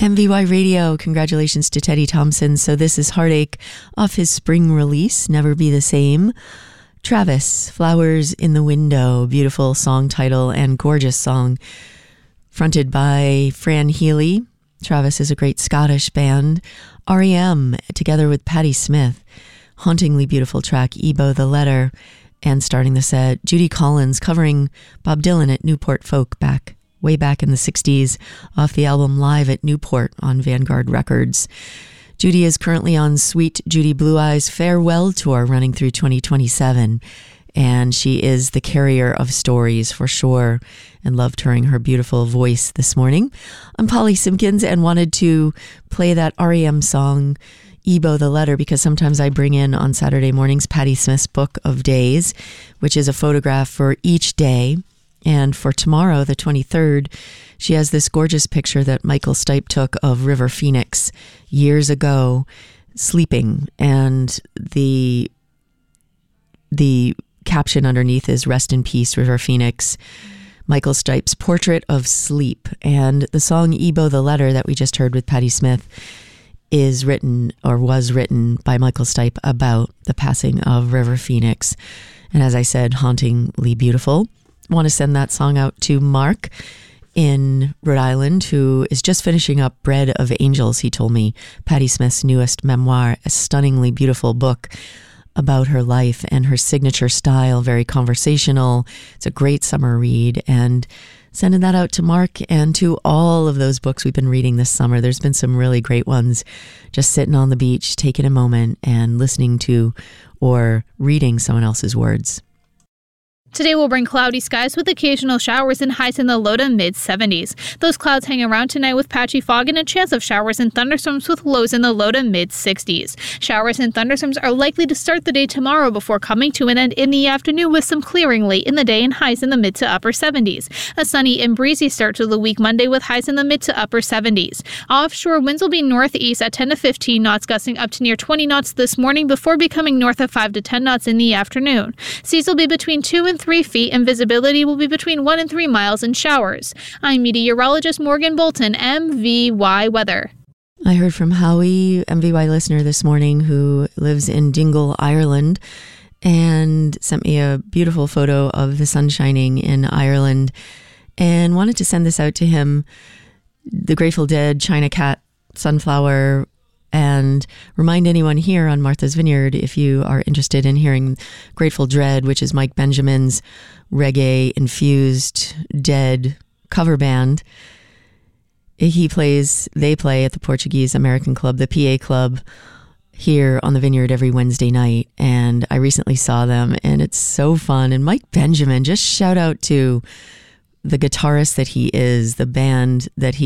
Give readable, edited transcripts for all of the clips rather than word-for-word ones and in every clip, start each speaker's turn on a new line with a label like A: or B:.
A: MVY Radio, congratulations to Teddy Thompson. So this is Heartache off his spring release, Never Be the Same. Travis, Flowers in the Window, beautiful song title and gorgeous song, fronted by Fran Healy. Travis is a great Scottish band. R.E.M. together with Patti Smith, hauntingly beautiful track, Ebo the Letter. And starting the set, Judy Collins covering Bob Dylan at Newport Folk way back in the 60s off the album Live at Newport on Vanguard Records. Judy is currently on Sweet Judy Blue Eyes Farewell Tour running through 2027, and she is the carrier of stories for sure, and loved hearing her beautiful voice this morning. I'm Polly Simpkins and wanted to play that R.E.M. song Ebo the Letter because sometimes I bring in on Saturday mornings Patti Smith's Book of Days, which is a photograph for each day. And for tomorrow, the 23rd, she has this gorgeous picture that Michael Stipe took of River Phoenix years ago, sleeping. And the caption underneath is "Rest in Peace, River Phoenix." Michael Stipe's portrait of sleep. And the song Ebo the Letter that we just heard with Patti Smith is written or was written by Michael Stipe about the passing of River Phoenix. And as I said, hauntingly beautiful. I want to send that song out to Mark in Rhode Island, who is just finishing up Bread of Angels, he told me, Patti Smith's newest memoir, a stunningly beautiful book about her life and her signature style, very conversational. It's a great summer read, and sending that out to Mark and to all of those books we've been reading this summer. There's been some really great ones, just sitting on the beach, taking a moment and listening to or reading someone else's words.
B: Today will bring cloudy skies with occasional showers and highs in the low to mid-70s. Those clouds hang around tonight with patchy fog and a chance of showers and thunderstorms with lows in the low to mid-60s. Showers and thunderstorms are likely to start the day tomorrow before coming to an end in the afternoon with some clearing late in the day and highs in the mid to upper 70s. A sunny and breezy start to the week Monday with highs in the mid to upper 70s. Offshore winds will be northeast at 10 to 15 knots, gusting up to near 20 knots this morning before becoming north of 5 to 10 knots in the afternoon. Seas will be between 2 and 3 feet and visibility will be between 1 and 3 miles in showers. I'm meteorologist Morgan Bolton, MVY Weather.
A: I heard from Howie, MVY listener this morning, who lives in Dingle, Ireland, and sent me a beautiful photo of the sun shining in Ireland, and wanted to send this out to him. The Grateful Dead, China Cat, Sunflower, and remind anyone here on Martha's Vineyard, if you are interested in hearing Grateful Dread, which is Mike Benjamin's reggae-infused Dead cover band. They play at the Portuguese American Club, the PA Club, here on the Vineyard every Wednesday night. And I recently saw them, and it's so fun. And Mike Benjamin, just shout out to the guitarist that he is, the bands,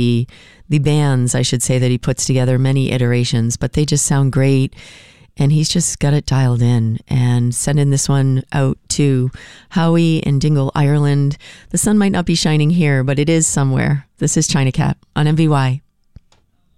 A: I should say, that he puts together, many iterations, but they just sound great. And he's just got it dialed in. And sending this one out to Howie in Dingle, Ireland. The sun might not be shining here, but it is somewhere. This is China Cat on MVY.